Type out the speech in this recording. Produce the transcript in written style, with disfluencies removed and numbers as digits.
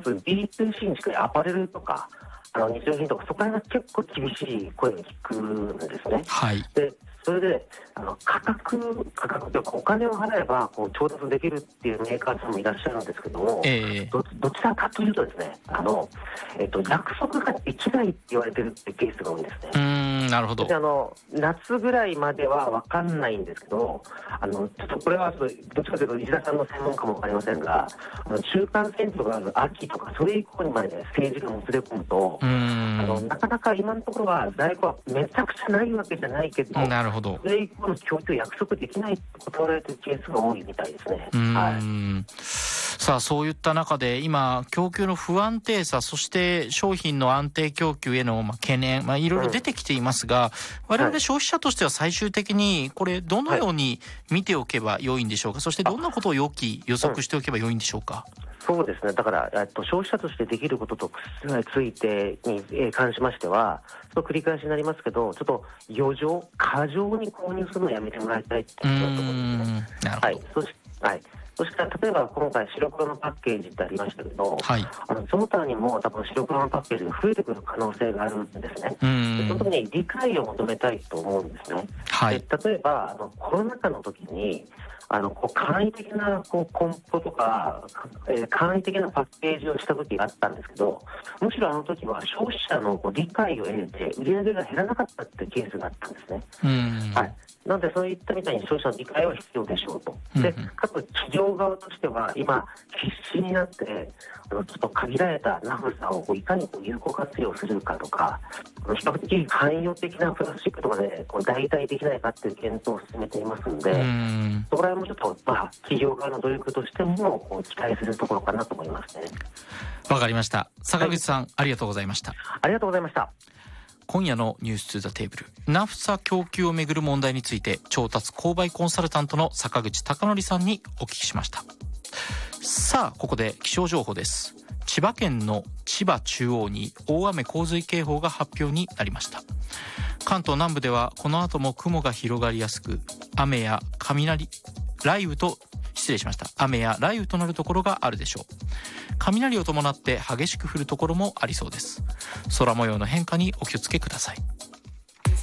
つ B2C に近いアパレルとか日用品とか、そこら辺が結構厳しい声が聞くんですね。 はい。 でそれで価格というかお金を払えば調達できるっていうメーカーさんもいらっしゃるんですけども、どちらかというとですね、約束ができないって言われてるっていうケースが多いんですね。 なるほど。 夏ぐらいまでは分かんないんですけど、ちょっとこれはどっちかというと石田さんの専門かも分かりませんが、中間選挙がある秋とかそれ以降にまで政治がもつれ込むと、なかなか今のところは在庫はめちゃくちゃないわけじゃないけど、 なるほど。 それ以降の供給を約束できないって断られているケースが多いみたいですね。 さあ、そういった中で今供給の不安定さ、そして商品の安定供給への懸念、いろいろ出てきていますが、我々消費者としては最終的にこれどのように見ておけば良いんでしょうか。そしてどんなことを予測しておけば良いんでしょうか。 そうですね、だから消費者としてできることとついてに関しましては、ちょっと繰り返しになりますけど、ちょっと過剰に購入するのをやめてもらいたいってことだと思うんですね。 なるほど。 そして例えば今回白黒のパッケージってありましたけど、その他にも多分白黒のパッケージが増えてくる可能性があるんですね。でその時に理解を求めたいと思うんですね。で例えばコロナ禍の時に簡易的な梱包とか、簡易的なパッケージをした時があったんですけど、むしろあの時は消費者の理解を得て売り上げが減らなかったっていうケースがあったんですね。なのでそういったみたいに消費者の理解は必要でしょうと。でかつ企業側としては今必死になってちょっと限られたナフサをいかに有効活用するかとか、比較的汎用的なプラスチックとかで代替できないかっていう検討を進めていますので、そこら辺もちょっと企業側の努力としても期待するところかなと思いますね。 わかりました。坂口さん、ありがとうございました。 ありがとうございました。 今夜のニュース2ザテーブル、ナフサ供給をめぐる問題について調達購買コンサルタントの坂口孝則さんにお聞きしました。さあ、ここで気象情報です。千葉県の千葉中央に大雨洪水警報が発表になりました。関東南部ではこの後も雲が広がりやすく、雨や雷雨となるところがあるでしょう。雷を伴って激しく降るところもありそうです。空模様の変化にお気をつけください。